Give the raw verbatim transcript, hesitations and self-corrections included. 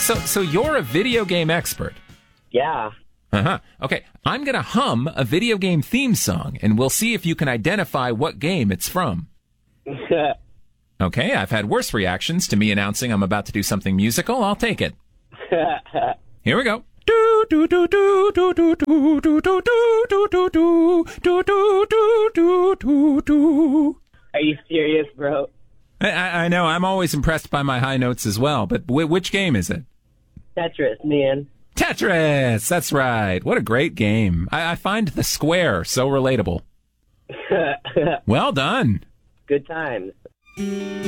So, so you're a video game expert. Yeah. Uh-huh. Okay, I'm going to hum a video game theme song, and we'll see if you can identify what game it's from. Okay, I've had worse reactions to me announcing I'm about to do something musical. I'll take it. Here we go. Do do do do do do do do do do do do do do do do do do. Are you serious, bro? I, I know, I'm always impressed by my high notes as well, but w- which game is it? Tetris, man. Tetris! That's right. What a great game. I, I find the square so relatable. Well done. Good times.